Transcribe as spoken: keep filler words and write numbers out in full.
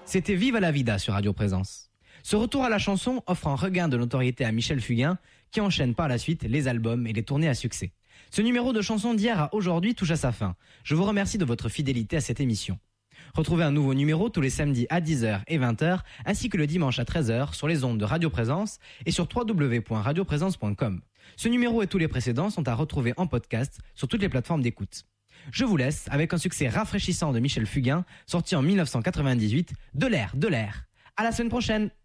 C'était Viva la Vida sur Radio Présence. Ce retour à la chanson offre un regain de notoriété à Michel Fugain, qui enchaîne par la suite les albums et les tournées à succès. Ce numéro de chanson d'hier à aujourd'hui touche à sa fin. Je vous remercie de votre fidélité à cette émission. Retrouvez un nouveau numéro tous les samedis à dix heures et vingt heures, ainsi que le dimanche à treize heures sur les ondes de Radio Présence et sur w w w point radio présence point com. Ce numéro et tous les précédents sont à retrouver en podcast sur toutes les plateformes d'écoute. Je vous laisse avec un succès rafraîchissant de Michel Fugain, sorti en mille neuf cent quatre-vingt-dix-huit, De l'air, de l'air. À la semaine prochaine.